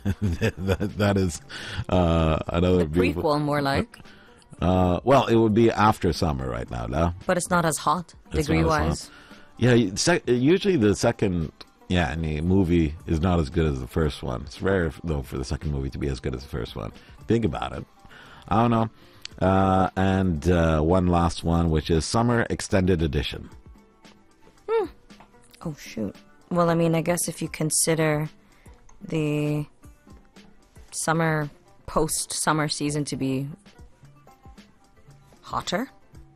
that is another The beautiful prequel, more like. Well, it would be after summer right now, no? But it's not as hot, It's not as degree-wise. hot. Yeah, usually the second movie is not as good as the first one. It's rare, though, for the second movie to be as good as the first one. Think about it. I don't know. And one last one, which is Summer Extended Edition. Oh, shoot. Well, I mean, I guess if you consider the post-summer season to be hotter.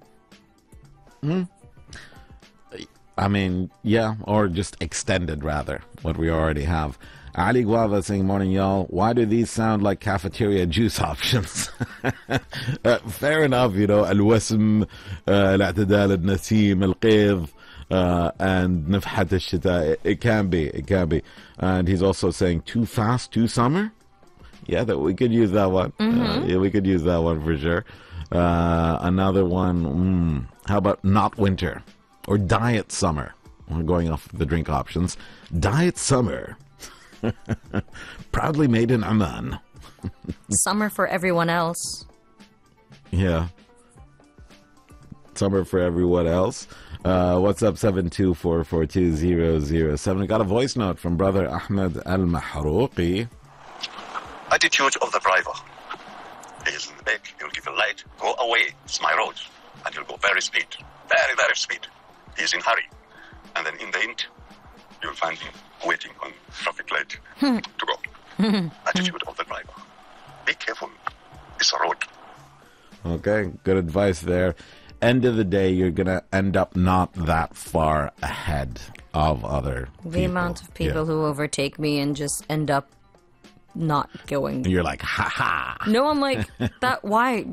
I mean, yeah, or just extended, rather, what we already have. Ali Guava saying, morning, y'all. Why do these sound like cafeteria juice options? Fair enough, you know, الوسم, الاعتدال, النسيم, القيض, and نفحة الشتاء. It can be. And he's also saying, too fast, too summer? Yeah, that we could use that one. Yeah, we could use that one for sure. Another one, how about not winter? Or diet summer? We're going off the drink options. Diet summer. Proudly made in Amman. Summer for everyone else. Yeah. Summer for everyone else. What's up, 724420007? We got a voice note from brother Ahmed Al-Mahrouqi. Attitude of the driver. He is in the back. He'll give a light. Go away. It's my road. And he'll go very speed. Very, very speed. He's in hurry. And then in the end, you'll find him waiting on traffic light to go. Attitude of the driver. Be careful. It's a road. Okay, good advice there. End of the day, you're going to end up not that far ahead of other people. The amount of people who overtake me and just end up not going. You're like, ha. No, I'm like, why?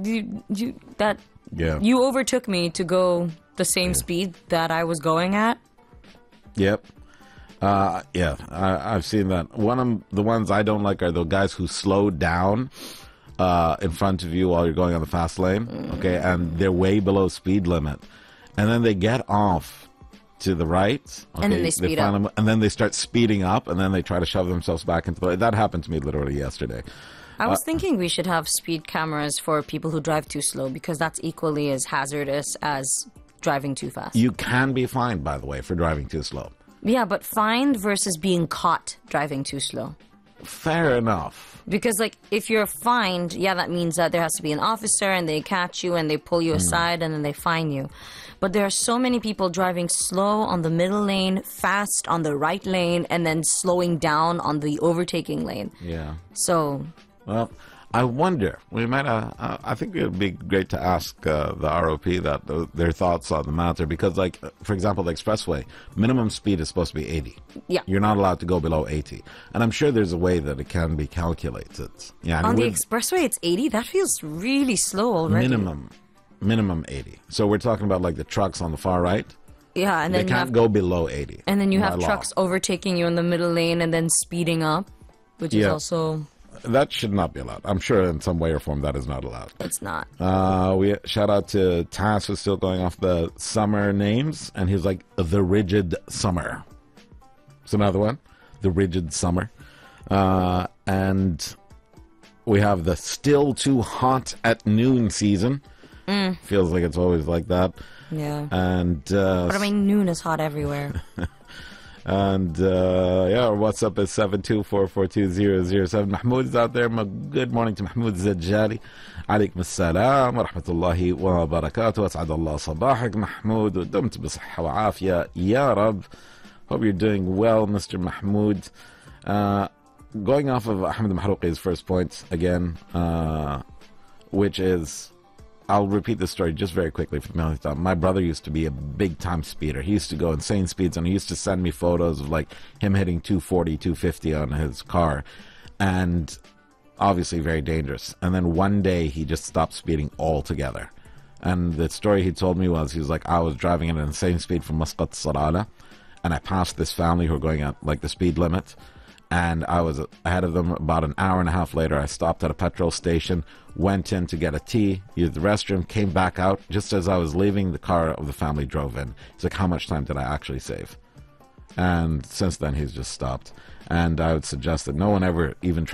You overtook me to go the same speed that I was going at? Yep. I've seen that. One of the ones I don't like are the guys who slow down in front of you while you're going on the fast lane, okay, and they're way below speed limit. And then they get off to the right. Okay, and then they speed up. And then they start speeding up, and then they try to shove themselves back into the... That happened to me literally yesterday. I was thinking we should have speed cameras for people who drive too slow, because that's equally as hazardous as driving too fast. You can be fined, by the way, for driving too slow. Yeah, but fined versus being caught driving too slow. Fair enough. Because, like, if you're fined, that means that there has to be an officer and they catch you and they pull you aside and then they fine you. But there are so many people driving slow on the middle lane, fast on the right lane, and then slowing down on the overtaking lane. Yeah. So... Well, I wonder, we might. I think it would be great to ask the ROP their thoughts on the matter, because, like, for example, the expressway, minimum speed is supposed to be 80. Yeah. You're not allowed to go below 80. And I'm sure there's a way that it can be calculated. Yeah. On the expressway, it's 80? That feels really slow already. Minimum 80. So we're talking about, like, the trucks on the far right. Yeah, and then they can't go below 80. And then you have trucks overtaking you in the middle lane and then speeding up, which is also... That should not be allowed. I'm sure in some way or form that is not allowed. It's not. We shout out to Tass, who's still going off the summer names, and he's like, the rigid summer. It's another one, the rigid summer. And we have the still too hot at noon season. Feels like it's always like that. Yeah. And but I mean, noon is hot everywhere. And our WhatsApp is 724420007. Mahmoud is out there. Good morning to Mahmoud Zajjali. عليكم السلام ورحمة الله وبركاته. أسعد الله صباحك محمود ودمت بصحة وعافية يا رب. Hope you're doing well, Mr. Mahmoud. Going off of Ahmed Mahrouqi's first point again, which is, I'll repeat this story just very quickly for the millionth time. My brother used to be a big-time speeder. He used to go insane speeds, and he used to send me photos of, like, him hitting 240, 250 on his car. And obviously very dangerous. And then one day, he just stopped speeding altogether. And the story he told me was, he was like, I was driving at an insane speed from Muscat Sarala, and I passed this family who were going at, like, the speed limit. And I was ahead of them. About an hour and a half later, I stopped at a petrol station, went in to get a tea, used the restroom, came back out. Just as I was leaving, the car of the family drove in. He's like, how much time did I actually save? And since then, he's just stopped. And I would suggest that no one ever even